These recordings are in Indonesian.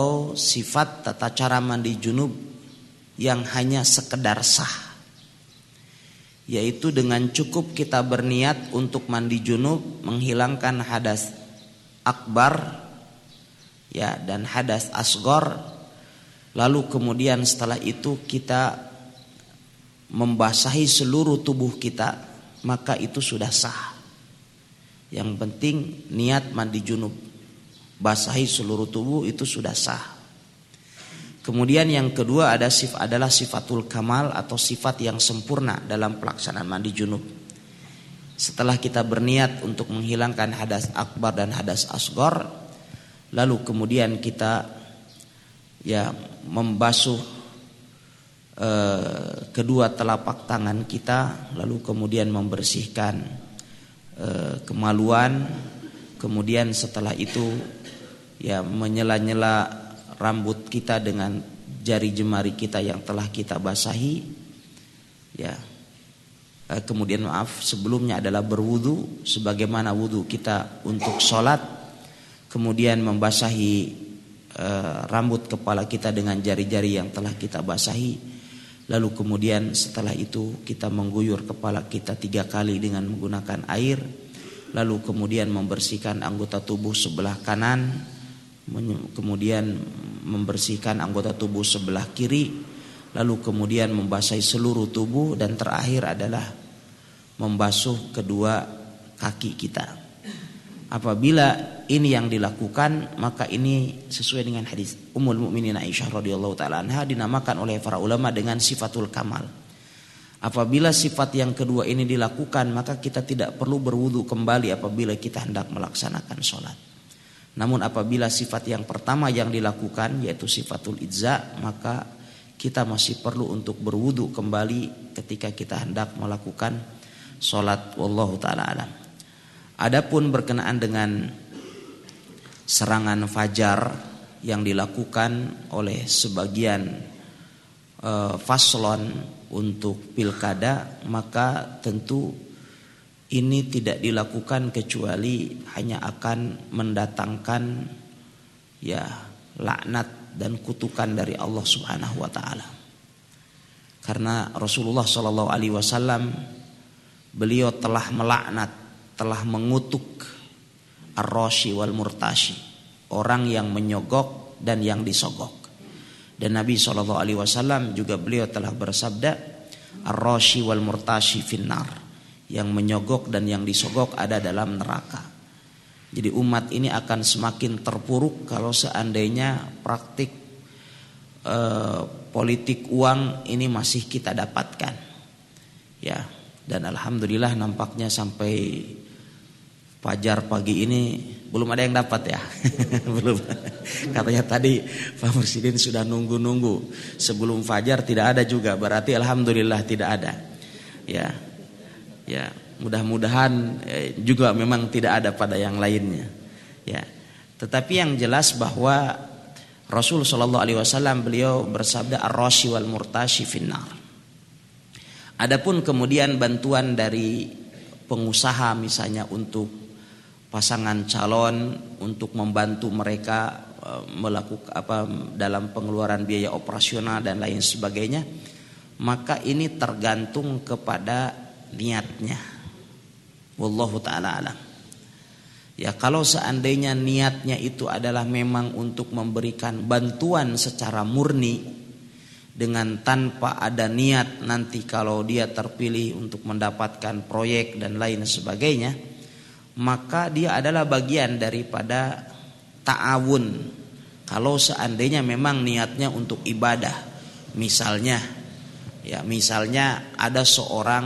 sifat tata cara mandi junub yang hanya sekedar sah, yaitu dengan cukup kita berniat untuk mandi junub menghilangkan hadas akbar ya dan hadas asghar, lalu kemudian setelah itu kita membasahi seluruh tubuh kita, maka itu sudah sah. Yang penting niat mandi junub, basahi seluruh tubuh, itu sudah sah. Kemudian yang kedua adalah sifatul kamal atau sifat yang sempurna dalam pelaksanaan mandi junub. Setelah kita berniat untuk menghilangkan hadas akbar dan hadas asghar, lalu kemudian kita membasuh kedua telapak tangan kita, lalu kemudian membersihkan kemaluan, kemudian setelah itu menyela-nyela rambut kita dengan jari jemari kita yang telah kita basahi. Kemudian sebelumnya adalah berwudu sebagaimana wudu kita untuk sholat, kemudian membasahi rambut kepala kita dengan jari-jari yang telah kita basahi, lalu kemudian setelah itu kita mengguyur kepala kita 3 kali dengan menggunakan air, lalu kemudian membersihkan anggota tubuh sebelah kanan, kemudian membersihkan anggota tubuh sebelah kiri, lalu kemudian membasahi seluruh tubuh, dan terakhir adalah membasuh kedua kaki kita. Apabila ini yang dilakukan, maka ini sesuai dengan hadis Ummul Mukminin Aisyah radhiyallahu taala anha, dinamakan oleh para ulama dengan sifatul kamal. Apabila sifat yang kedua ini dilakukan, maka kita tidak perlu berwudu kembali apabila kita hendak melaksanakan sholat. Namun apabila sifat yang pertama yang dilakukan, yaitu sifatul idza, maka kita masih perlu untuk berwudu kembali ketika kita hendak melakukan sholat. Wallahu ta'ala alam. Adapun berkenaan dengan serangan fajar yang dilakukan oleh sebagian faslon untuk pilkada, maka tentu ini tidak dilakukan kecuali hanya akan mendatangkan laknat dan kutukan dari Allah Subhanahu wa taala. Karena Rasulullah sallallahu alaihi wasallam beliau telah melaknat, telah mengutuk ar-rashi wal murtashi, orang yang menyogok dan yang disogok. Dan Nabi sallallahu alaihi wasallam juga beliau telah bersabda, ar-rashi wal murtashi finnar, yang menyogok dan yang disogok ada dalam neraka. Jadi umat ini akan semakin terpuruk kalau seandainya praktik politik uang ini masih kita dapatkan. Dan alhamdulillah nampaknya sampai fajar pagi ini belum ada yang dapat ya. Belum. Katanya tadi Pak Presiden sudah nunggu-nunggu sebelum fajar, tidak ada juga. Berarti alhamdulillah tidak ada. Mudah-mudahan juga memang tidak ada pada yang lainnya. Tetapi yang jelas bahwa Rasul sallallahu alaihi wasallam beliau bersabda ar-rashi wal murtashi finnar. Adapun kemudian bantuan dari pengusaha misalnya untuk pasangan calon untuk membantu mereka melakukan dalam pengeluaran biaya operasional dan lain sebagainya, maka ini tergantung kepada niatnya. Wallahu ta'ala alam. Kalau seandainya niatnya itu adalah memang untuk memberikan bantuan secara murni, dengan tanpa ada niat nanti kalau dia terpilih untuk mendapatkan proyek dan lain sebagainya, maka dia adalah bagian daripada ta'awun. Kalau seandainya memang niatnya untuk ibadah, misalnya ada seorang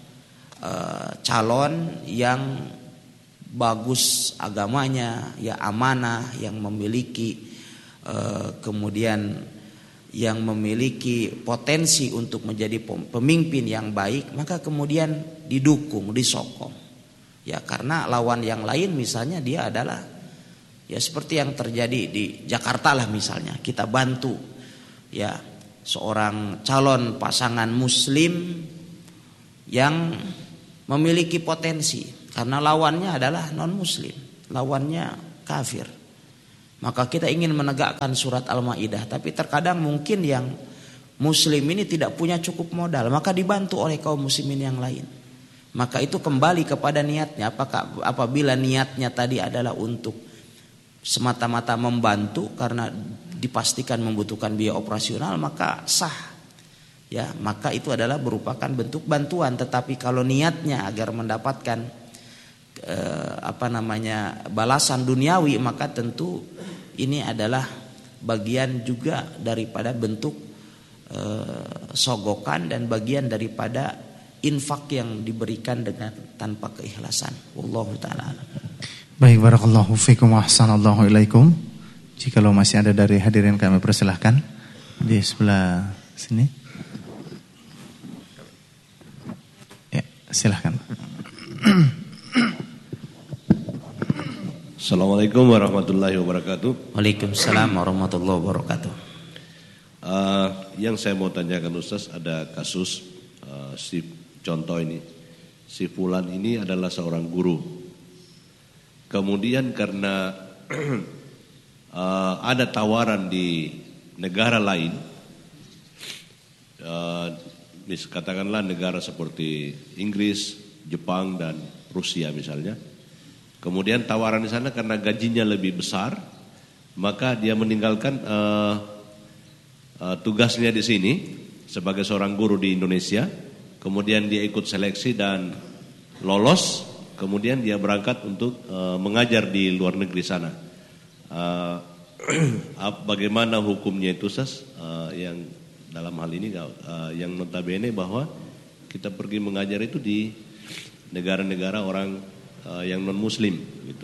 calon yang bagus agamanya, amanah, yang memiliki kemudian yang memiliki potensi untuk menjadi pemimpin yang baik, maka kemudian didukung, disokong. Karena lawan yang lain misalnya dia adalah seperti yang terjadi di Jakarta lah misalnya, kita bantu seorang calon pasangan muslim yang memiliki potensi, karena lawannya adalah non muslim, lawannya kafir. Maka kita ingin menegakkan surat Al-Maidah, tapi terkadang mungkin yang muslim ini tidak punya cukup modal, maka dibantu oleh kaum muslimin yang lain. Maka itu kembali kepada niatnya. Apakah apabila niatnya tadi adalah untuk semata-mata membantu karena dipastikan membutuhkan biaya operasional, maka sah. Ya, maka itu adalah merupakan bentuk bantuan. Tetapi kalau niatnya agar mendapatkan balasan duniawi, maka tentu ini adalah bagian juga daripada bentuk sogokan dan bagian daripada infak yang diberikan dengan tanpa keikhlasan. Wallahu taala. Baik, barakallahu fikum wa ahsanallahu ilaikum. Jikalau masih ada dari hadirin kami persilahkan di sebelah sini. Silahkan. Assalamualaikum warahmatullahi wabarakatuh. Waalaikumsalam warahmatullahi wabarakatuh. Yang saya mau tanyakan Ustaz, ada kasus contoh ini, si fulan ini adalah seorang guru. Kemudian karena ada tawaran di negara lain, katakanlah negara seperti Inggris, Jepang dan Rusia misalnya. Kemudian tawaran di sana karena gajinya lebih besar, maka dia meninggalkan tugasnya di sini sebagai seorang guru di Indonesia. Kemudian dia ikut seleksi dan lolos. Kemudian dia berangkat untuk mengajar di luar negeri sana. Bagaimana hukumnya itu, Ustaz? Yang dalam hal ini yang notabene bahwa kita pergi mengajar itu di negara-negara orang yang non muslim gitu.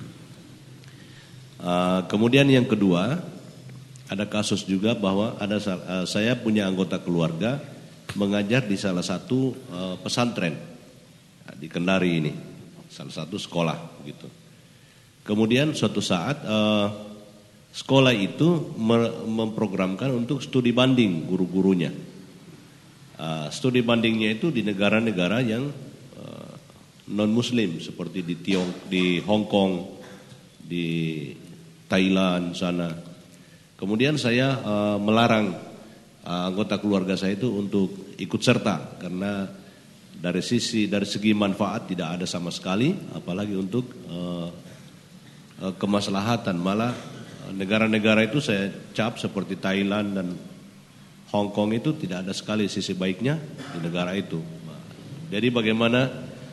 Kemudian yang kedua, ada kasus juga bahwa ada saya punya anggota keluarga mengajar di salah satu pesantren di Kendari ini, salah satu sekolah gitu. Kemudian suatu saat sekolah itu memprogramkan untuk studi banding guru-gurunya. Studi bandingnya itu di negara-negara yang non-muslim seperti di Hong Kong, di Thailand sana. Kemudian saya melarang anggota keluarga saya itu untuk ikut serta karena dari segi manfaat tidak ada sama sekali, apalagi untuk kemaslahatan. Malah negara-negara itu saya cap seperti Thailand dan Hong Kong itu tidak ada sekali sisi baiknya di negara itu. Jadi bagaimana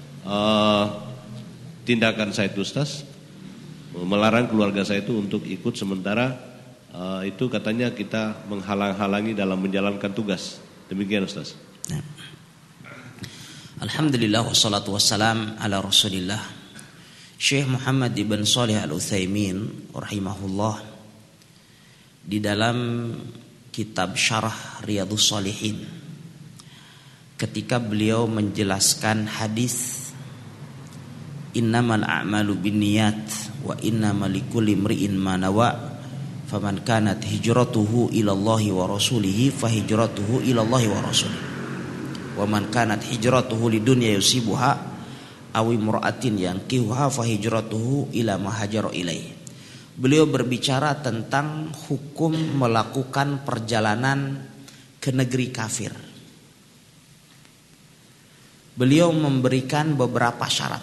tindakan saya itu, Ustaz? Melarang keluarga saya itu untuk ikut sementara itu katanya kita menghalang-halangi dalam menjalankan tugas. Demikian, Ustaz. Alhamdulillah wassalatu wassalam ala Rasulillah. Syekh Muhammad ibn Shalih Al-Utsaimin rahimahullah di dalam kitab Syarah Riyadhus Shalihin, ketika beliau menjelaskan hadis innamal a'malu binniyat wa innamal likulli imri'in ma nawa faman kanat hijratuhu ilallahi wa rasulihi fahijratuhu ilallahi wa rasulihi wa man kanat hijratuhu lidunya yusibuha awi mur'atin yang kihuha fahijratuhu ila mahajaro ilaih. Beliau berbicara tentang hukum melakukan perjalanan ke negeri kafir. Beliau memberikan beberapa syarat.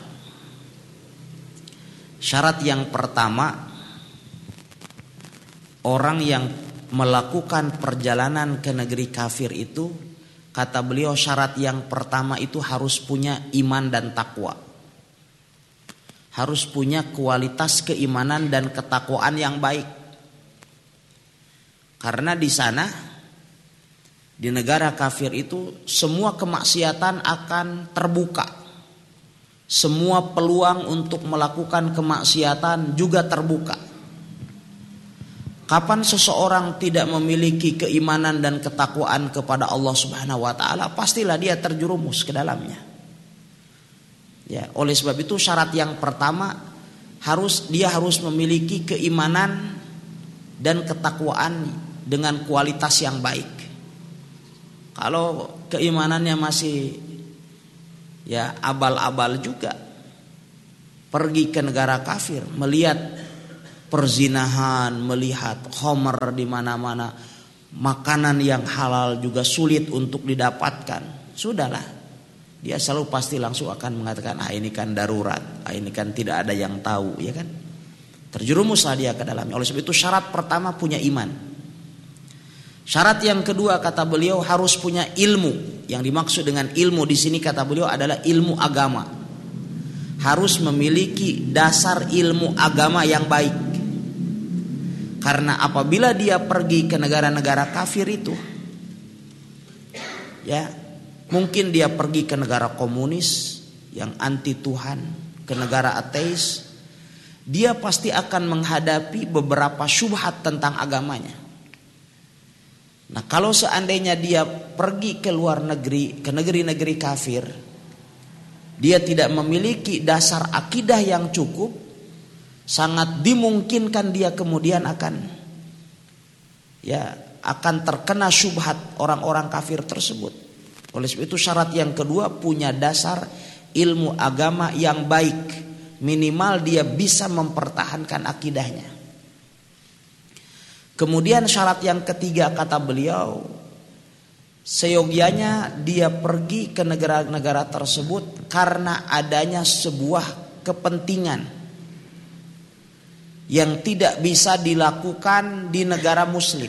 Syarat yang pertama, orang yang melakukan perjalanan ke negeri kafir itu, kata beliau syarat yang pertama itu harus punya iman dan takwa. Harus punya kualitas keimanan dan ketakwaan yang baik. Karena di sana, di negara kafir itu semua kemaksiatan akan terbuka. Semua peluang untuk melakukan kemaksiatan juga terbuka. Kapan seseorang tidak memiliki keimanan dan ketakwaan kepada Allah Subhanahu wa taala, pastilah dia terjerumus ke dalamnya. Ya, oleh sebab itu syarat yang pertama dia harus memiliki keimanan dan ketakwaan dengan kualitas yang baik. Kalau keimanannya masih ya abal-abal juga, pergi ke negara kafir melihat perzinahan, melihat khamr di mana-mana, makanan yang halal juga sulit untuk didapatkan, sudahlah, dia selalu pasti langsung akan mengatakan, ini kan darurat, ini kan tidak ada yang tahu, ya kan? Terjerumuslah dia ke dalamnya. Oleh sebab itu syarat pertama punya iman. Syarat yang kedua kata beliau harus punya ilmu. Yang dimaksud dengan ilmu di sini kata beliau adalah ilmu agama. Harus memiliki dasar ilmu agama yang baik. Karena apabila dia pergi ke negara-negara kafir itu, ya, mungkin dia pergi ke negara komunis yang anti Tuhan, ke negara ateis, dia pasti akan menghadapi beberapa syubhat tentang agamanya. Nah, kalau seandainya dia pergi ke luar negeri, ke negeri-negeri kafir, dia tidak memiliki dasar akidah yang cukup, sangat dimungkinkan dia kemudian akan terkena syubhat orang-orang kafir tersebut. Oleh sebab itu syarat yang kedua punya dasar ilmu agama yang baik, minimal dia bisa mempertahankan akidahnya. Kemudian syarat yang ketiga kata beliau, seyogianya dia pergi ke negara-negara tersebut karena adanya sebuah kepentingan yang tidak bisa dilakukan di negara muslim.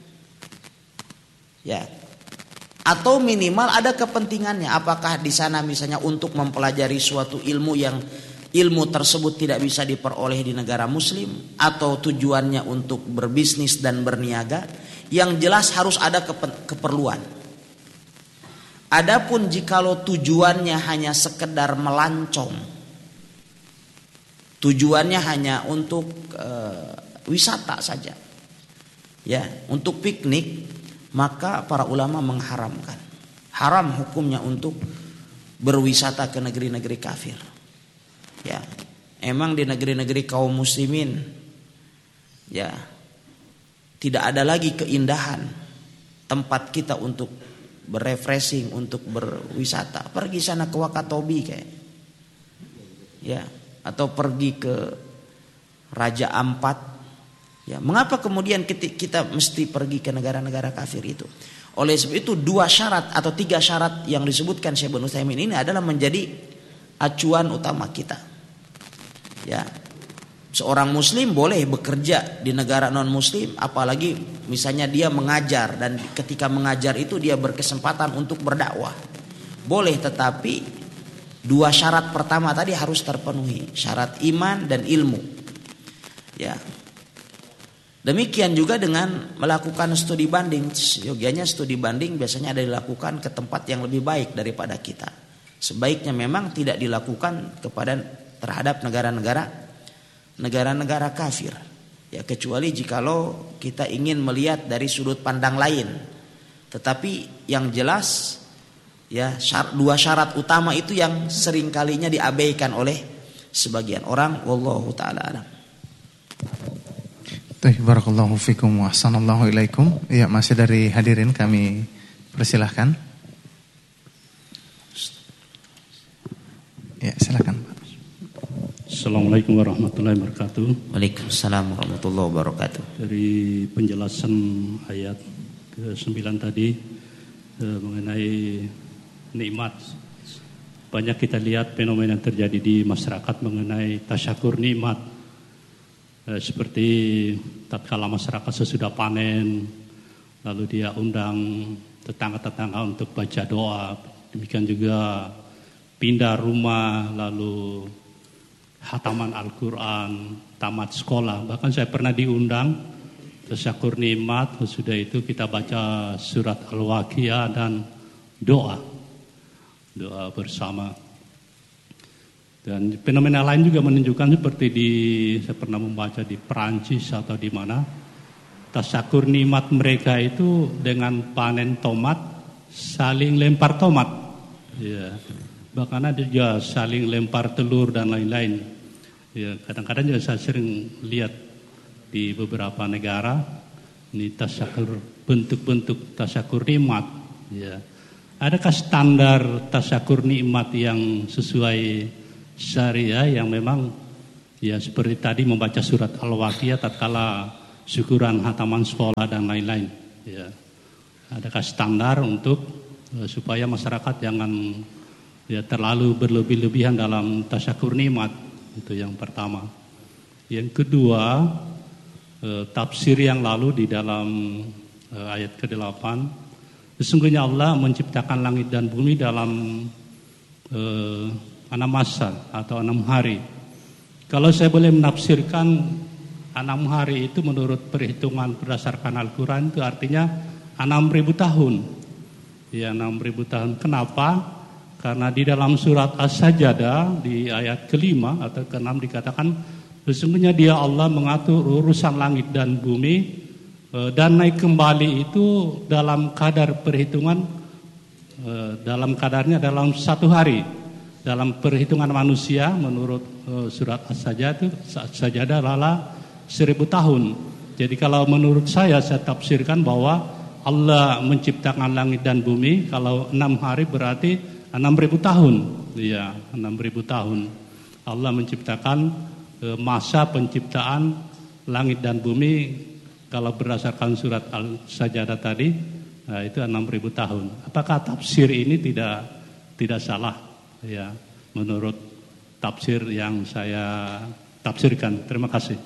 Ya. Atau minimal ada kepentingannya, apakah di sana misalnya untuk mempelajari suatu ilmu yang ilmu tersebut tidak bisa diperoleh di negara muslim, atau tujuannya untuk berbisnis dan berniaga, yang jelas harus ada keperluan. Adapun jikalau tujuannya hanya sekedar melancong, tujuannya hanya untuk wisata saja, ya, untuk piknik, maka para ulama mengharamkan. Haram hukumnya untuk berwisata ke negeri-negeri kafir. Ya, emang di negeri-negeri kaum muslimin, ya, tidak ada lagi keindahan tempat kita untuk berrefreshing, untuk berwisata. Pergi sana ke Wakatobi kayak, ya, atau pergi ke Raja Ampat. Ya, mengapa kemudian kita mesti pergi ke negara-negara kafir itu? Oleh sebab itu 2 syarat atau 3 syarat yang disebutkan Syekh Ibnu Utsaimin ini adalah menjadi acuan utama kita. Ya, seorang muslim boleh bekerja di negara non muslim, apalagi misalnya dia mengajar, dan ketika mengajar itu dia berkesempatan untuk berdakwah. Boleh, tetapi 2 syarat pertama tadi harus terpenuhi, syarat iman dan ilmu. Ya. Demikian juga dengan melakukan studi banding. Yogianya studi banding biasanya ada dilakukan ke tempat yang lebih baik daripada kita. Sebaiknya memang tidak dilakukan terhadap negara-negara kafir, ya, kecuali jikalau kita ingin melihat dari sudut pandang lain. Tetapi yang jelas, ya, 2 syarat utama itu yang sering kalinya diabaikan oleh sebagian orang. Wallahu taala alam. Barakallahu fikum wa ahsanallahu ilaikum. Ya, masih dari hadirin kami persilahkan. Ya, silakan. Assalamualaikum warahmatullahi wabarakatuh. Waalaikumsalam warahmatullahi wabarakatuh. Dari penjelasan ayat ke-9 tadi mengenai nikmat, banyak kita lihat fenomena yang terjadi di masyarakat mengenai tasyakur nikmat. Seperti tatkala masyarakat sesudah panen, lalu dia undang tetangga-tetangga untuk baca doa. Demikian juga pindah rumah, lalu hataman Al-Quran, tamat sekolah. Bahkan saya pernah diundang tasyakur nikmat, sesudah itu kita baca surat Al-Waqiah dan doa bersama. Dan fenomena lain juga menunjukkan seperti saya pernah membaca di Perancis atau di mana, tasyakur nikmat mereka itu dengan panen tomat saling lempar tomat, ya. Bahkan ada juga saling lempar telur dan lain-lain. Ya, kadang-kadang juga saya sering lihat di beberapa negara ini tasyakur, bentuk-bentuk tasyakur nikmat. Ya. Adakah standar tasyakur nikmat yang sesuai syariah yang memang Ya seperti tadi membaca surat Al-Waqiah tatkala syukuran hataman sekolah dan lain-lain. Ya. Adakah standar untuk supaya masyarakat jangan ya terlalu berlebih-lebihan dalam tasyakur nikmat? Itu yang pertama. Yang kedua, tafsir yang lalu di dalam ayat ke-8, sesungguhnya Allah menciptakan langit dan bumi dalam 6 masa atau 6 hari. Kalau saya boleh menafsirkan 6 hari itu menurut perhitungan berdasarkan Al-Quran itu artinya 6.000 tahun. Ya 6.000 tahun. Kenapa? Karena di dalam surat As-Sajdah di ayat ke-5 atau ke-6 dikatakan sesungguhnya dia Allah mengatur urusan langit dan bumi dan naik kembali itu dalam kadar perhitungan dalam kadarnya dalam 1 hari. Dalam perhitungan manusia menurut surat As-Sajdah adalah 1000 tahun. Jadi kalau menurut saya tafsirkan bahwa Allah menciptakan langit dan bumi kalau 6 hari berarti 6.000 tahun. Iya, 6.000 tahun. Allah menciptakan masa penciptaan langit dan bumi kalau berdasarkan surat Al-Sajdah tadi, nah itu 6.000 tahun. Apakah tafsir ini tidak salah? Ya, menurut tafsir yang saya tafsirkan. Terima kasih.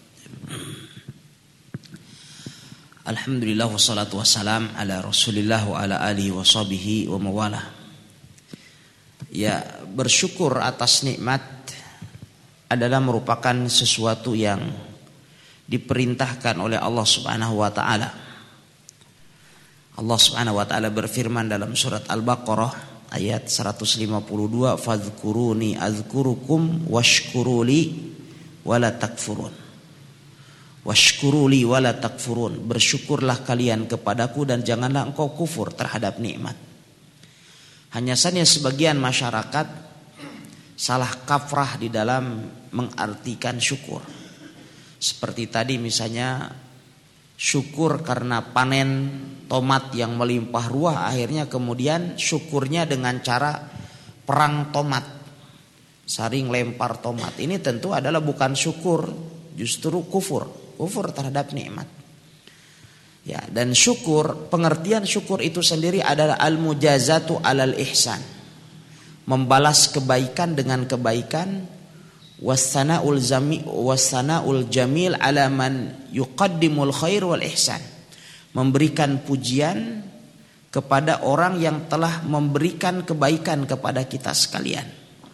Alhamdulillah wassalatu wassalam ala Rasulillah wa ala alihi wa sahbihi wa mawalah. Ya, bersyukur atas nikmat adalah merupakan sesuatu yang diperintahkan oleh Allah Subhanahu wa taala. Allah Subhanahu wa taala berfirman dalam surat Al-Baqarah ayat 152, fadhkuruni azkurukum washkuruli wala takfurun. Washkuruli wala takfurun. Bersyukurlah kalian kepadaku dan janganlah engkau kufur terhadap nikmat. Hanya saja sebagian masyarakat salah kaprah di dalam mengartikan syukur. Seperti tadi misalnya syukur karena panen tomat yang melimpah ruah, akhirnya kemudian syukurnya dengan cara perang tomat, saring lempar tomat. Ini tentu adalah bukan syukur, justru kufur terhadap nikmat. Ya, dan syukur, pengertian syukur itu sendiri adalah al-mujazatu alal ihsan. Membalas kebaikan dengan kebaikan, wassana'ul jamil ala man yuqaddimul khair wal ihsan. Memberikan pujian kepada orang yang telah memberikan kebaikan kepada kita sekalian.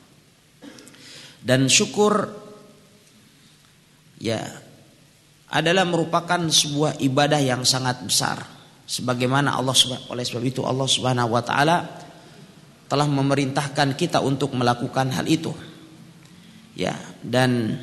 Dan syukur ya adalah merupakan sebuah ibadah yang sangat besar. Sebagaimana oleh sebab itu Allah Subhanahu wa taala telah memerintahkan kita untuk melakukan hal itu. Ya, dan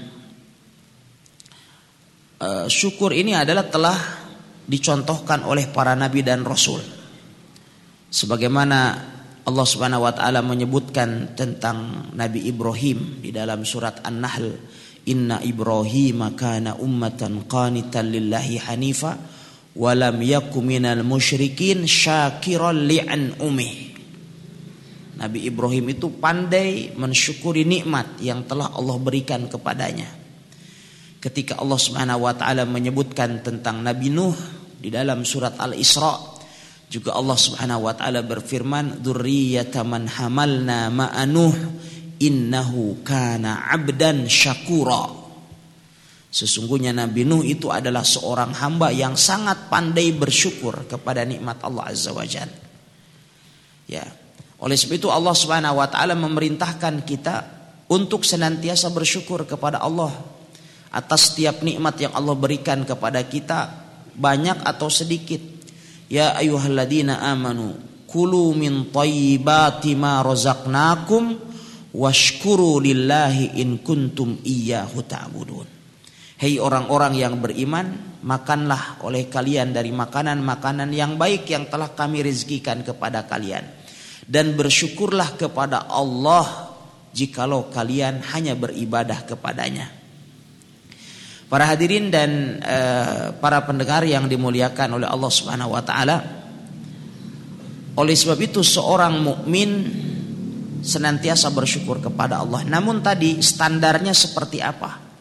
syukur ini adalah telah dicontohkan oleh para nabi dan rasul. Sebagaimana Allah Subhanahu wa taala menyebutkan tentang Nabi Ibrahim di dalam surat An-Nahl, inna Ibrahim kana ummatan qanitan lillahi hanifa wa lam yakum minal musyrikin syakiran li'an'umih. Nabi Ibrahim itu pandai mensyukuri nikmat yang telah Allah berikan kepadanya. Ketika Allah Subhanahu wa taala menyebutkan tentang Nabi Nuh di dalam surat Al-Isra, juga Allah Subhanahu wa taala berfirman, dzurriyyata man hamalna ma'a Nuh innahu kana 'abdan syakura. Sesungguhnya Nabi Nuh itu adalah seorang hamba yang sangat pandai bersyukur kepada nikmat Allah Azza wa Jalla. Ya. Oleh sebab itu Allah Subhanahu wa taala memerintahkan kita untuk senantiasa bersyukur kepada Allah atas setiap nikmat yang Allah berikan kepada kita, banyak atau sedikit. Ya ayyuhalladzina amanu kulu min thayyibati ma razaqnakum washkuru lillahi in kuntum iyyahu ta'budun. Hei orang-orang yang beriman, makanlah oleh kalian dari makanan-makanan yang baik yang telah kami rezekikan kepada kalian, dan bersyukurlah kepada Allah jikalau kalian hanya beribadah kepadanya. Para hadirin dan para pendengar yang dimuliakan oleh Allah Subhanahu wa taala, oleh sebab itu seorang mukmin senantiasa bersyukur kepada Allah. Namun tadi standarnya seperti apa?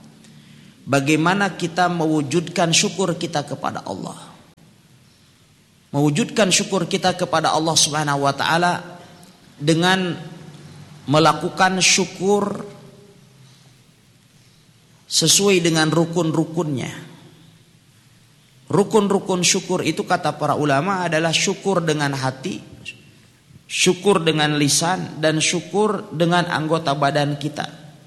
bagaimana kita mewujudkan syukur kita kepada Allah. Mewujudkan syukur kita kepada Allah Subhanahu wa taala dengan melakukan syukur sesuai dengan rukun-rukunnya. Rukun-rukun syukur itu kata para ulama adalah syukur dengan hati, syukur dengan lisan, dan syukur dengan anggota badan kita.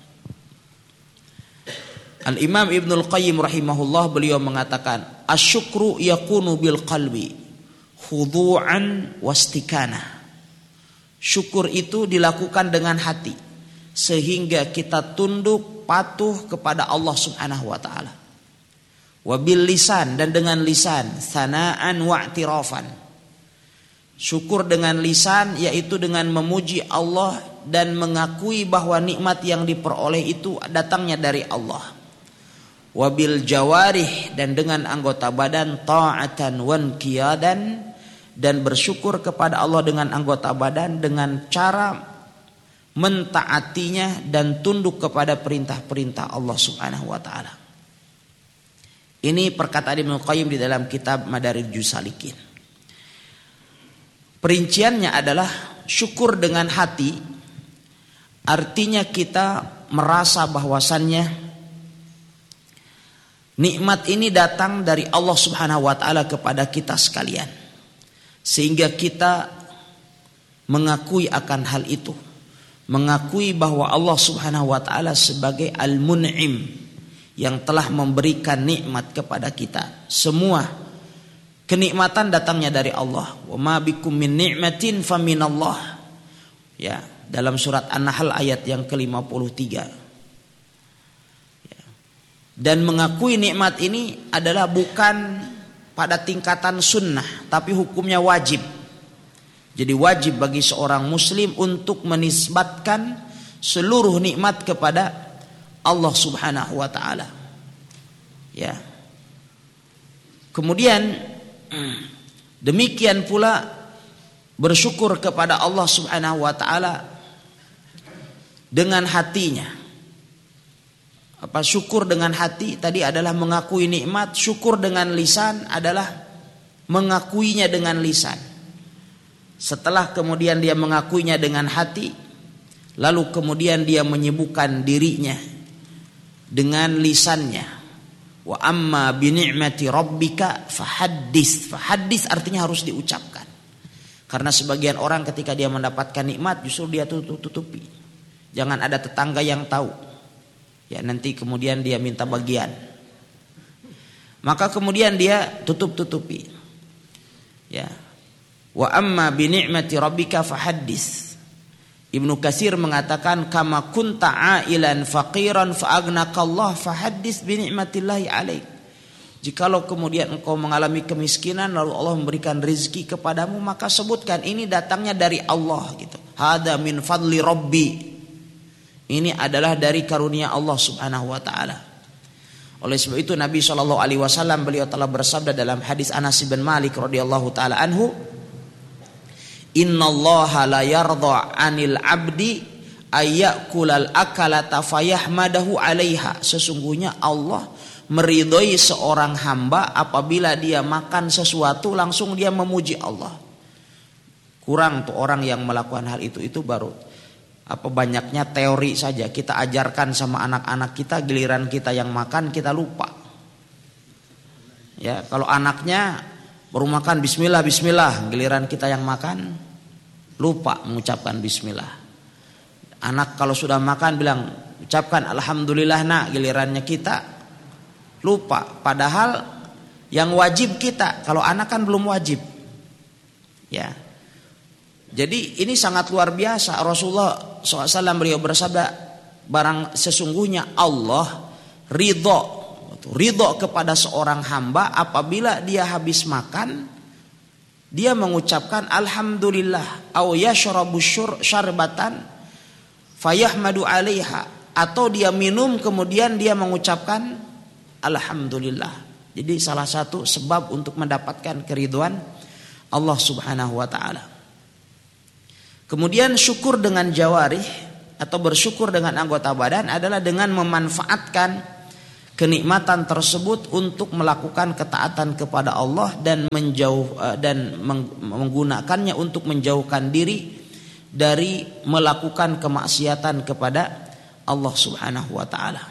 Al-Imam Ibnul Qayyim rahimahullah beliau mengatakan, asyukru yakunu bil qalbi khudu'an wastikanah. Syukur itu dilakukan dengan hati sehingga kita tunduk patuh kepada Allah Subhanahu wa taala. Wabil lisan, dan dengan lisan, sana'an wa'tirafan. Syukur dengan lisan yaitu dengan memuji Allah dan mengakui bahwa nikmat yang diperoleh itu datangnya dari Allah. Wabil jawarih, dan dengan anggota badan, ta'atan wanqiyadan, dan bersyukur kepada Allah dengan anggota badan dengan cara mentaatinya dan tunduk kepada perintah-perintah Allah Subhanahu wa taala. Ini perkataan Ibnu Qayyim di dalam kitab Madarijus Salikin. Perinciannya adalah syukur dengan hati, artinya kita merasa bahwasannya nikmat ini datang dari Allah Subhanahu wa taala kepada kita sekalian, sehingga kita mengakui akan hal itu, mengakui bahwa Allah Subhanahu wa taala sebagai Al-Mun'im yang telah memberikan nikmat kepada kita. Semua kenikmatan datangnya dari Allah. Wa ma bikum min ni'matin faminallah. Ya, dalam surat An-Nahl ayat yang ke-53. Ya. Dan mengakui nikmat ini adalah bukan pada tingkatan sunnah, tapi hukumnya wajib. Jadi wajib bagi seorang muslim untuk menisbatkan seluruh nikmat kepada Allah Subhanahu wa taala. Ya. Kemudian demikian pula bersyukur kepada Allah Subhanahu wa taala dengan hatinya. Apa syukur dengan hati tadi adalah mengakui nikmat, syukur dengan lisan adalah mengakuinya dengan lisan. Setelah kemudian dia mengakuinya dengan hati, lalu kemudian dia menyibukkan dirinya dengan lisannya. Wa amma bi ni'mati rabbika fahaddits. Fahaddits artinya harus diucapkan. Karena sebagian orang ketika dia mendapatkan nikmat justru dia tutupi. Jangan ada tetangga yang tahu. Ya, nanti kemudian dia minta bagian. Maka kemudian dia tutupi. Ya. Wa amma bi ni'mati rabbika fahaddits. Ibnu Katsir mengatakan kama kunta ailan faqiran fa'agnakallah fahaddits bi ni'matillahi alaik. Jikalau kemudian engkau mengalami kemiskinan lalu Allah memberikan rezeki kepadamu, maka sebutkan ini datangnya dari Allah gitu. Hada min fadli rabbi. Ini adalah dari karunia Allah Subhanahu wa taala. Oleh sebab itu Nabi SAW beliau telah bersabda dalam hadis Anas bin Malik radhiyallahu taala anhu, innallaha la yardha 'anil 'abdi ayyakulal akalata fayahmadahu 'alaiha. Sesungguhnya Allah meridhoi seorang hamba apabila dia makan sesuatu langsung dia memuji Allah. Kurang tuh orang yang melakukan hal itu baru banyaknya teori saja. Kita ajarkan sama anak-anak kita, giliran kita yang makan kita lupa. Ya, kalau anaknya baru makan bismillah, giliran kita yang makan lupa mengucapkan bismillah. Anak kalau sudah makan bilang ucapkan alhamdulillah nak, gilirannya kita lupa. Padahal yang wajib kita, kalau anak kan belum wajib. Ya. Jadi ini sangat luar biasa. Rasulullah SAW beliau bersabda, barang sesungguhnya Allah ridho kepada seorang hamba apabila dia habis makan dia mengucapkan alhamdulillah au yashrabu syarbatan fayahmadu 'alaiha, atau dia minum kemudian dia mengucapkan alhamdulillah. Jadi salah satu sebab untuk mendapatkan keridhaan Allah Subhanahu wa taala. Kemudian syukur dengan jawarih atau bersyukur dengan anggota badan adalah dengan memanfaatkan kenikmatan tersebut untuk melakukan ketaatan kepada Allah dan menggunakannya untuk menjauhkan diri dari melakukan kemaksiatan kepada Allah Subhanahu wa taala.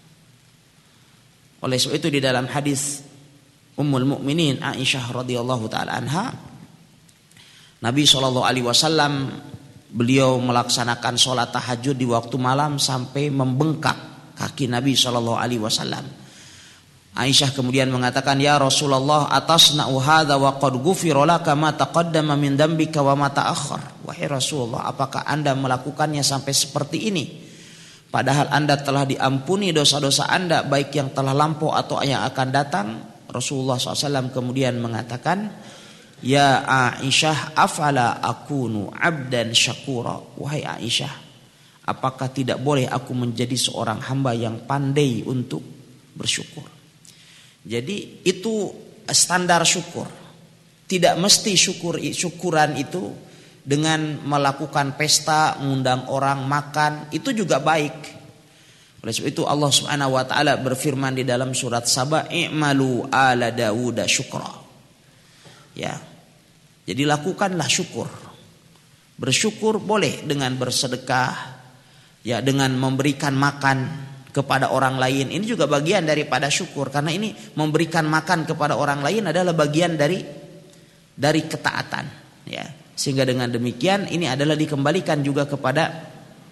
Oleh sebab itu di dalam hadis Ummul Mukminin Aisyah radhiyallahu taala anha, Nabi SAW beliau melaksanakan sholat tahajud di waktu malam sampai membengkak kaki Nabi SAW. Aisyah kemudian mengatakan, ya Rasulullah, atasna'u hadza wa qad ghufira laka ma taqaddama min dambika wa ma ta'akhkhar. Wahai Rasulullah, apakah Anda melakukannya sampai seperti ini? Padahal Anda telah diampuni dosa-dosa Anda, baik yang telah lampau atau yang akan datang. Rasulullah SAW kemudian mengatakan, ya Aisyah, afala akunu abdan syakura. Wahai Aisyah, apakah tidak boleh aku menjadi seorang hamba yang pandai untuk bersyukur? Jadi itu standar syukur. Tidak mesti syukuran itu dengan melakukan pesta, mengundang orang makan, itu juga baik. Oleh sebab itu Allah Subhanahu wa taala berfirman di dalam surat Saba, i'malu ala Dawuda syukra. Ya. Jadi lakukanlah syukur. Bersyukur boleh dengan bersedekah, ya, dengan memberikan makan kepada orang lain. Ini juga bagian daripada syukur, karena ini memberikan makan kepada orang lain adalah bagian dari ketaatan, ya. Sehingga dengan demikian ini adalah dikembalikan juga kepada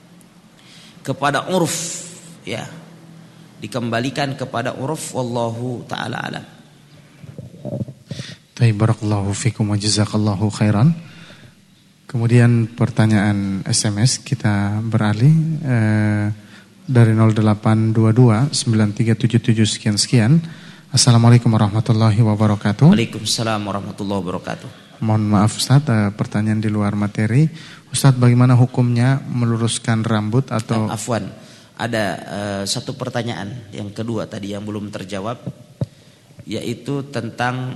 urf, ya. Dikembalikan kepada urf, wallahu taala alam. Barakallahu fikum wa jazakallahu khairan. Kemudian pertanyaan SMS kita beralih dari 0822 9377 sekian. Assalamualaikum warahmatullahi wabarakatuh. Waalaikumsalam warahmatullahi wabarakatuh. Mohon maaf Ustaz, pertanyaan di luar materi. Ustaz, bagaimana hukumnya meluruskan rambut atau afwan, ada satu pertanyaan yang kedua tadi yang belum terjawab, yaitu tentang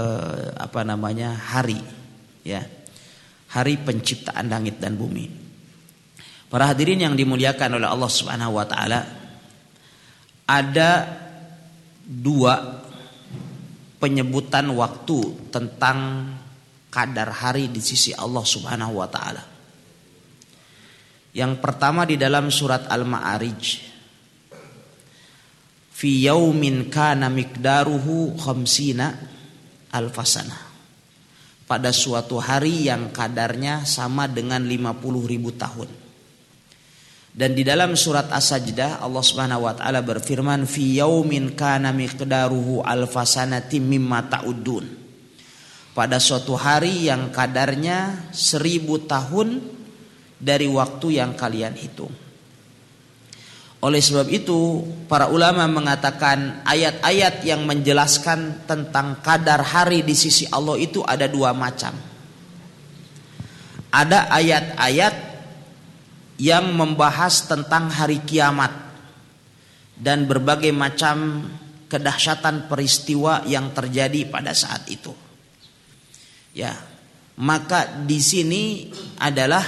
hari, ya, hari penciptaan langit dan bumi. Para hadirin yang dimuliakan oleh Allah Subhanahu wa taala, ada dua penyebutan waktu tentang kadar hari di sisi Allah Subhanahu wa taala. Yang pertama di dalam surat Al-Ma'arij, fi yaumin kana miqdaruhu khamsina alfasana. Pada suatu hari yang kadarnya sama dengan 50.000 tahun. Dan di dalam surat As-Sajdah Allah Subhanahu wa taala berfirman, fi yaumin kana miqdaruhu alfasanatin mimma ta'udun. Pada suatu hari yang kadarnya 1000 tahun dari waktu yang kalian hitung. Oleh sebab itu para ulama mengatakan ayat-ayat yang menjelaskan tentang kadar hari di sisi Allah itu ada dua macam. Ada ayat-ayat yang membahas tentang hari kiamat dan berbagai macam kedahsyatan peristiwa yang terjadi pada saat itu. Ya, maka di sini adalah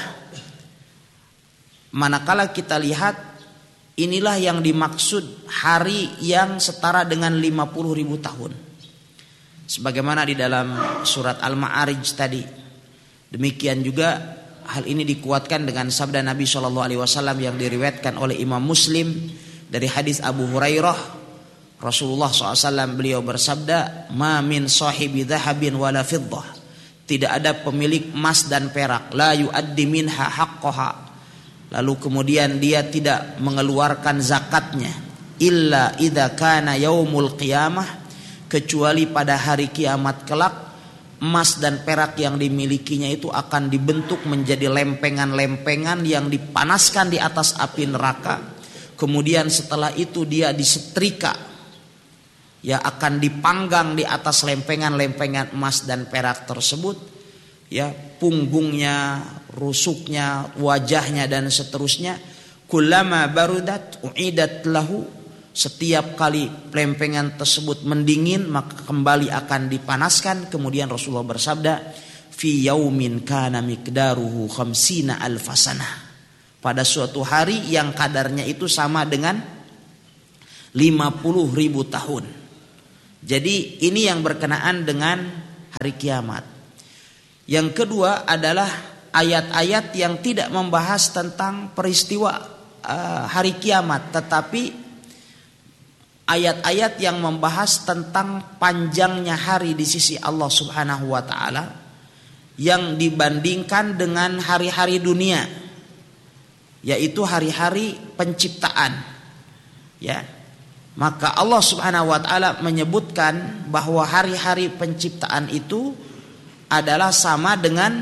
manakala kita lihat, inilah yang dimaksud hari yang setara dengan 50.000 tahun. Sebagaimana di dalam surat Al-Ma'arij tadi. Demikian juga hal ini dikuatkan dengan sabda Nabi SAW yang diriwayatkan oleh Imam Muslim dari hadis Abu Hurairah. Rasulullah SAW beliau bersabda, ma min sahibi dhahabin wala fiddah. Tidak ada pemilik emas dan perak, la yuaddi minha haqqaha. Lalu kemudian dia tidak mengeluarkan zakatnya, illa idza kana yaumul qiyamah, kecuali pada hari kiamat kelak emas dan perak yang dimilikinya itu akan dibentuk menjadi lempengan-lempengan yang dipanaskan di atas api neraka. Kemudian setelah itu dia disetrika, ya, akan dipanggang di atas lempengan-lempengan emas dan perak tersebut, ya, punggungnya, rusuknya, wajahnya dan seterusnya. Kullama barudat uidat lahu, setiap kali lempengan tersebut mendingin maka kembali akan dipanaskan. Kemudian Rasulullah bersabda, fi yaumin kana miqdaruhu khamsina alfasana. Pada suatu hari yang kadarnya itu sama dengan 50.000 tahun. Jadi ini yang berkenaan dengan hari kiamat. Yang kedua adalah ayat-ayat yang tidak membahas tentang peristiwa hari kiamat, tetapi ayat-ayat yang membahas tentang panjangnya hari di sisi Allah Subhanahu wa taala yang dibandingkan dengan hari-hari dunia, yaitu hari-hari penciptaan. Ya. Maka Allah Subhanahu wa taala menyebutkan bahwa hari-hari penciptaan itu adalah sama dengan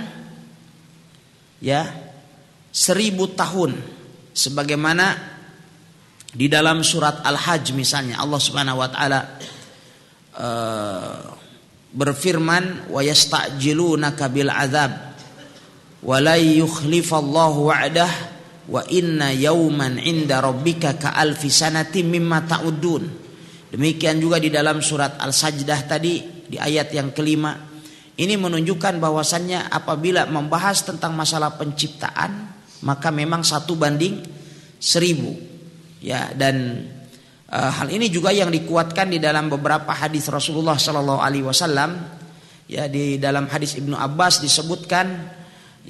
1000 tahun, sebagaimana di dalam surat Al-Hajj misalnya Allah Subhanahu wa taala berfirman, wa yasta'jilunaka bil adzab wa la yukhlifallahu wa'dah wa inna yawman 'inda rabbika ka alfi sanatin mimma ta'udun. Demikian juga di dalam surat Al-Sajdah tadi di ayat yang kelima. Ini menunjukkan bahwasannya apabila membahas tentang masalah penciptaan maka memang 1:1000. Ya, dan hal ini juga yang dikuatkan di dalam beberapa hadis Rasulullah sallallahu alaihi wasallam. Ya, di dalam hadis Ibnu Abbas disebutkan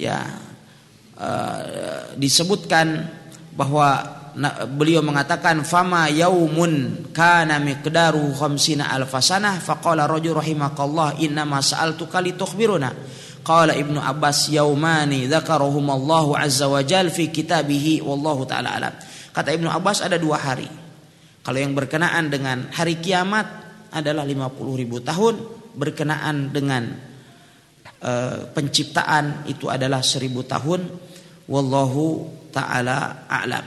disebutkan bahwa beliau mengatakan fama yaumun kana miqdaru 50 alfasanah faqala rajul rahimakallah inna ma sa'altuka litukhbiruna qala Ibnu Abbas yaumani dzakarahumallahu azza wa jalla fi kitabihi wallahu taala alam. Kata Ibnu Abbas ada 2 hari. Kalau yang berkenaan dengan hari kiamat adalah 50.000 tahun, berkenaan dengan penciptaan itu adalah 1000 tahun. Wallahu ta'ala a'lam.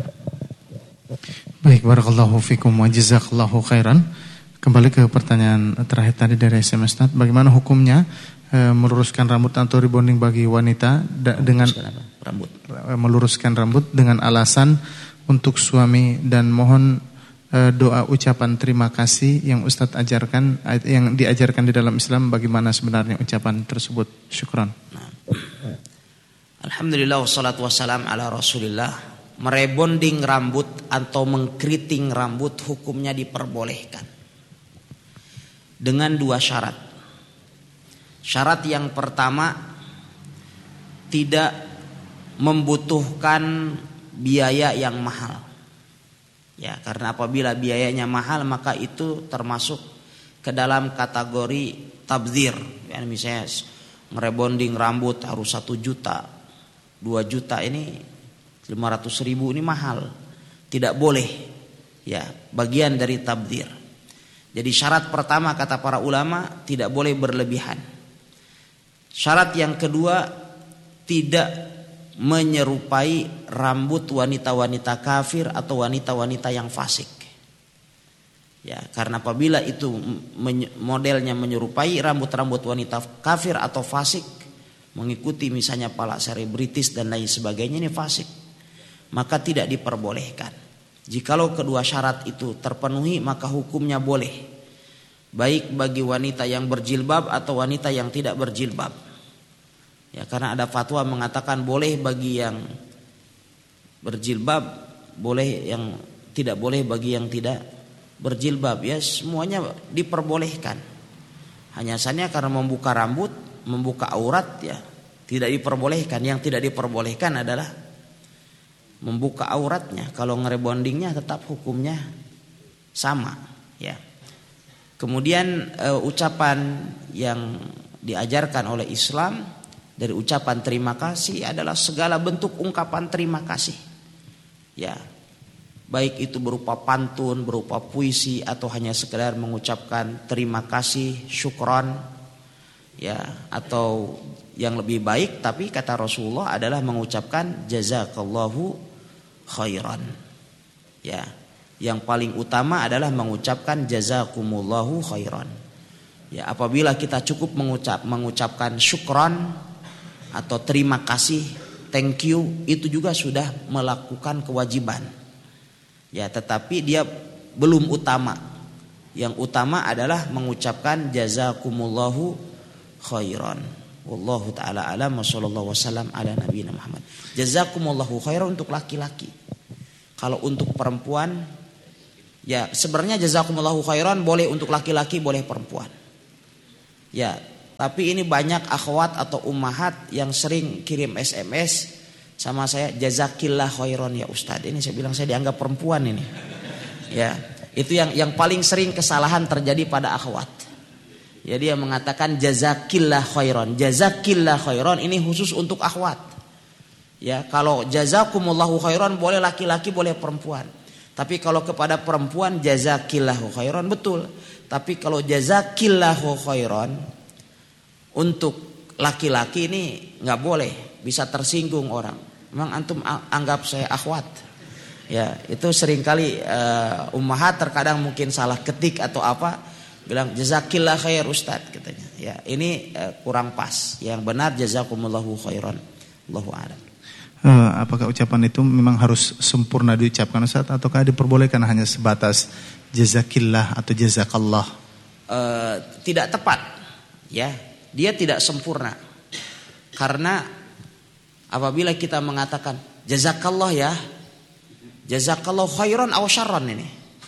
Baik, barakallahu fikum wa jazakallahu khairan. Kembali ke pertanyaan terakhir tadi dari SMS Ustaz, bagaimana hukumnya meluruskan rambut atau rebonding bagi wanita dengan meluruskan rambut dengan alasan untuk suami, dan mohon doa ucapan terima kasih yang Ustaz ajarkan, yang diajarkan di dalam Islam, bagaimana sebenarnya ucapan tersebut? Syukran. Alhamdulillah wassalatu wassalam ala Rasulillah. Merebonding rambut atau mengkeriting rambut hukumnya diperbolehkan dengan 2 syarat. Syarat yang pertama, tidak membutuhkan biaya yang mahal. Ya, karena apabila biayanya mahal maka itu termasuk ke dalam kategori tabdzir. Ya, misalnya ngerebonding rambut harus 1 juta, 2 juta, ini 500.000 ini mahal. Tidak boleh. Ya, bagian dari tabdzir. Jadi syarat pertama kata para ulama tidak boleh berlebihan. Syarat yang kedua, tidak menyerupai rambut wanita-wanita kafir atau wanita-wanita yang fasik. Ya, karena apabila itu modelnya menyerupai rambut-rambut wanita kafir atau fasik, mengikuti misalnya para selebritis dan lain sebagainya, ini fasik, maka tidak diperbolehkan. Jikalau kedua syarat itu terpenuhi maka hukumnya boleh, baik bagi wanita yang berjilbab atau wanita yang tidak berjilbab. Ya, karena ada fatwa mengatakan boleh bagi yang berjilbab, boleh yang tidak boleh bagi yang tidak berjilbab. Ya, semuanya diperbolehkan. Hanya saja karena membuka rambut, membuka aurat, ya tidak diperbolehkan. Yang tidak diperbolehkan adalah membuka auratnya. Kalau ngerebondingnya tetap hukumnya sama. Ya. Kemudian ucapan yang diajarkan oleh Islam dari ucapan terima kasih adalah segala bentuk ungkapan terima kasih. Ya, baik itu berupa pantun, berupa puisi, atau hanya sekedar mengucapkan terima kasih, syukron, ya, atau yang lebih baik tapi kata Rasulullah adalah mengucapkan jazakallahu khairan. Ya, yang paling utama adalah mengucapkan jazakumullahu khairan. Ya, apabila kita cukup mengucapkan syukran atau terima kasih, thank you, itu juga sudah melakukan kewajiban. Ya, tetapi dia belum utama. Yang utama adalah mengucapkan jazakumullahu khairan. Wallahu taala alam wa sallallahu wasallam ala nabiyina Muhammad. Jazakumullahu khairan untuk laki-laki. Kalau untuk perempuan Ya, sebenarnya jazakumullahu khairan boleh untuk laki-laki, boleh perempuan. Ya, tapi ini banyak akhwat atau ummahat yang sering kirim SMS sama saya, jazakillah khairan ya Ustadz. Ini saya bilang saya dianggap perempuan ini. Ya, itu yang paling sering kesalahan terjadi pada akhwat. Ya, dia mengatakan jazakillah khairan. Jazakillah khairan ini khusus untuk akhwat. Ya, kalau jazakumullahu khairan boleh laki-laki, boleh perempuan. Tapi kalau kepada perempuan jazakillahu khairan betul. Tapi kalau jazakillahu khairan untuk laki-laki ini nggak boleh, bisa tersinggung orang. Memang antum anggap saya akhwat. Ya, itu seringkali ummahat terkadang mungkin salah ketik atau apa, bilang jazakillah khair Ustadz katanya. Ya, ini kurang pas. Yang benar jazakumullahu khairan. Allahu a'lam. Apakah ucapan itu memang harus sempurna diucapkan Ustaz, ataukah diperbolehkan hanya sebatas jazakillah atau jazakallah? Tidak tepat, ya. Dia tidak sempurna. Karena apabila kita mengatakan jazakallah ya, jazakallah khairan aw syarran, ini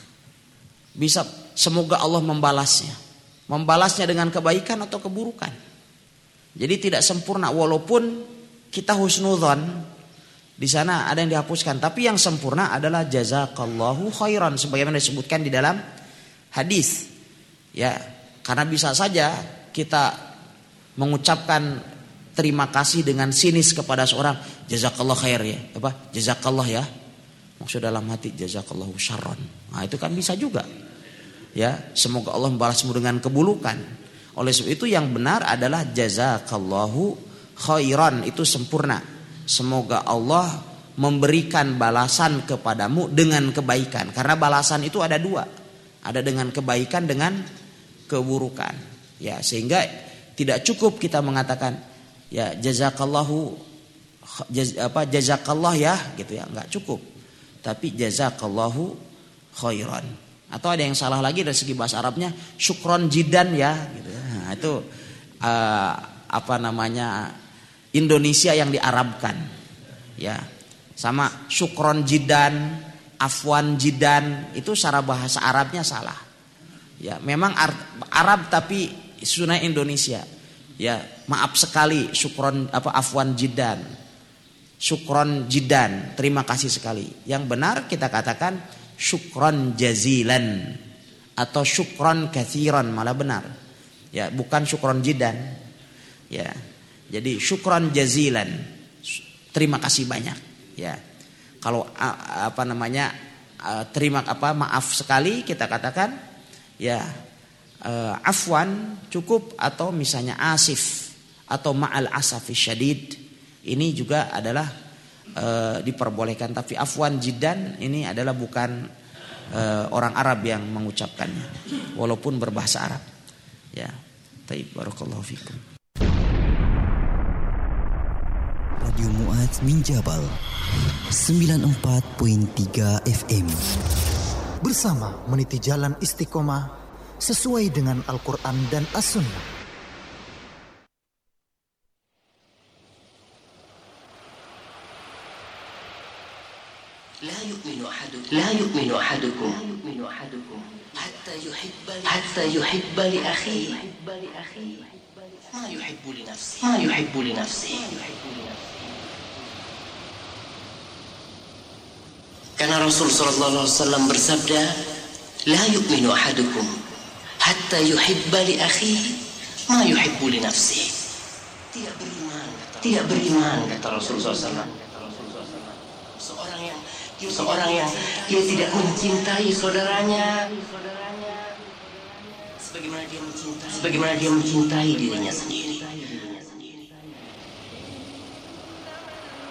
bisa semoga Allah membalasnya. Membalasnya dengan kebaikan atau keburukan. Jadi tidak sempurna, walaupun kita husnudzon di sana ada yang dihapuskan, tapi yang sempurna adalah jazakallahu khairan sebagaimana disebutkan di dalam hadis. Ya, karena bisa saja kita mengucapkan terima kasih dengan sinis kepada seorang, jazakallah khair ya, apa? Jazakallah ya. Maksud dalam hati jazakallahu syarran. Nah, itu kan bisa juga. Ya, semoga Allah membalasmu dengan keburukan. Oleh sebab itu yang benar adalah jazakallahu khairan, itu sempurna. Semoga Allah memberikan balasan kepadamu dengan kebaikan. Karena balasan itu ada dua. Ada dengan kebaikan, dengan keburukan. Ya, sehingga tidak cukup kita mengatakan ya jazakallahu jazakallah ya gitu ya, enggak cukup. Tapi jazakallahu khairan. Atau ada yang salah lagi dari segi bahasa Arabnya, syukron jidan ya gitu. Nah, itu Indonesia yang diarabkan. Ya. Sama syukron jidan, afwan jidan, itu secara bahasa Arabnya salah. Ya, memang Arab tapi sunai Indonesia. Ya, maaf sekali syukron afwan jidan. Syukron jidan, terima kasih sekali. Yang benar kita katakan syukron jazilan atau syukron katsiran, malah benar. Ya, bukan syukron jidan. Ya. Jadi syukran jazilan, terima kasih banyak. Ya, kalau maaf sekali kita katakan ya afwan cukup, atau misalnya asif atau ma'al asafi syadid, ini juga adalah diperbolehkan. Tapi afwan jidan ini adalah bukan orang Arab yang mengucapkannya, walaupun berbahasa Arab. Ya, taib, barakallahu fikum. Radio Mu'adz min Jabal 94.3 FM. Bersama meniti jalan istiqomah sesuai dengan Al-Quran dan As-Sunnah. لا يؤمن أحدكم حتى يحب لأخيه ما يحب لنفسه. Karena Rasul sallallahu alaihi wasallam bersabda, la yu'minu ahadukum hatta yuhibba li akhihi ma yuhibbu li nafsihi. Tidak beriman kata Rasul sallallahu alaihi wasallam. Seorang yang dia tidak mencintai saudaranya sebagaimana dia mencintai dirinya sendiri.